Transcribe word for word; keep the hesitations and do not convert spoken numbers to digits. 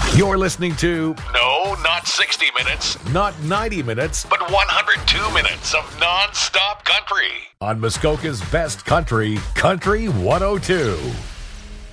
You're listening to No, not sixty minutes, not ninety minutes but one hundred two minutes of non-stop country. on Muskoka's best country, Country one oh two.